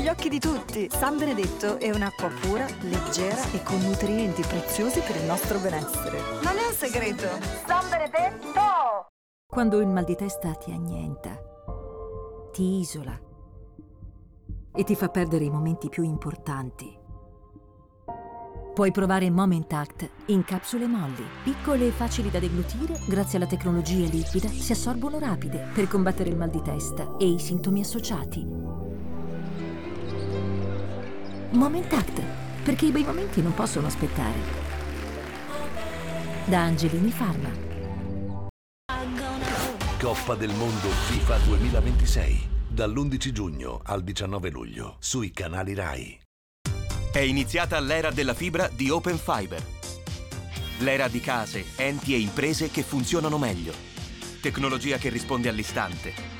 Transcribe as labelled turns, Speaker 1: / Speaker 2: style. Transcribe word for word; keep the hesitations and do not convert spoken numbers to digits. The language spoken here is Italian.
Speaker 1: agli occhi di tutti. San Benedetto è un'acqua pura, leggera e con nutrienti preziosi per il nostro benessere. Non è un segreto. San Benedetto!
Speaker 2: Quando il mal di testa ti annienta, ti isola e ti fa perdere i momenti più importanti, puoi provare Moment Act in capsule molli. Piccole e facili da deglutire, grazie alla tecnologia liquida, si assorbono rapide per combattere il mal di testa e i sintomi associati. Moment Act, perché i bei momenti non possono aspettare. Da Angelini Pharma.
Speaker 3: Coppa del Mondo FIFA duemilaventisei, dall'undici giugno al diciannove luglio, sui canali Rai.
Speaker 4: È iniziata l'era della fibra di Open Fiber. L'era di case, enti e imprese che funzionano meglio. Tecnologia che risponde all'istante.